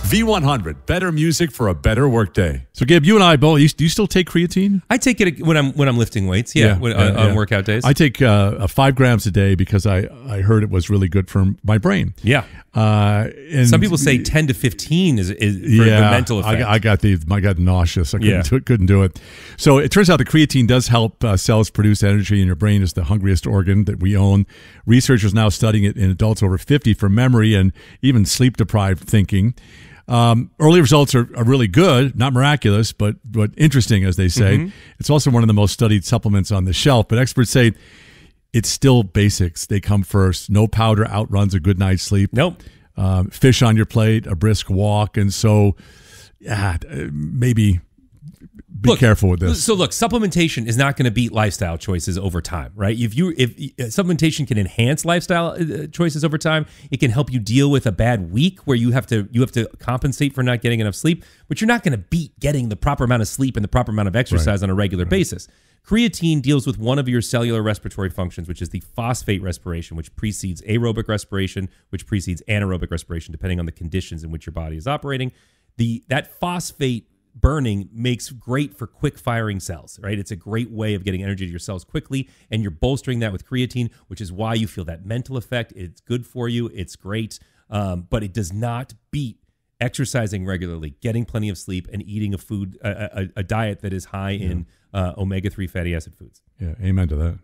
V100, better music for a better workday. So, Gabe, you and I both, do you still take creatine? I take it when I'm lifting weights, on workout days. I take 5 grams a day because I heard it was really good for my brain. Yeah. And some people say 10 to 15 is for the mental effect. I got nauseous. I couldn't do it. So it turns out the creatine does help cells produce energy, and your brain is the hungriest organ that we own. Researchers now studying it in adults over 50 for memory and even sleep-deprived thinking. Early results are really good, not miraculous, but interesting, as they say. Mm-hmm. It's also one of the most studied supplements on the shelf, but experts say it's still basics. They come first. No powder outruns a good night's sleep. Nope. Fish on your plate, a brisk walk, and so maybe be careful with this. So look, supplementation is not going to beat lifestyle choices over time, right? If supplementation can enhance lifestyle choices over time, it can help you deal with a bad week where you have to compensate for not getting enough sleep, but you're not going to beat getting the proper amount of sleep and the proper amount of exercise on a regular basis. Creatine deals with one of your cellular respiratory functions, which is the phosphate respiration, which precedes aerobic respiration, which precedes anaerobic respiration, depending on the conditions in which your body is operating. That phosphate burning makes great for quick firing cells, right? It's a great way of getting energy to your cells quickly, and you're bolstering that with creatine, which is why you feel that mental effect. It's good for you. It's great, but it does not beat exercising regularly, getting plenty of sleep, and eating a diet that is high in omega-3 fatty acid foods. Yeah, amen to that.